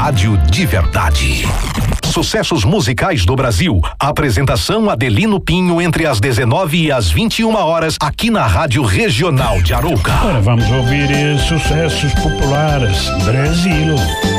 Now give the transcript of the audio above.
rádio de verdade. Sucessos musicais do Brasil. Apresentação Adelino Pinho entre as 19 e as 21 horas aqui na Rádio Regional de Arouca. Agora vamos ouvir sucessos populares Brasil.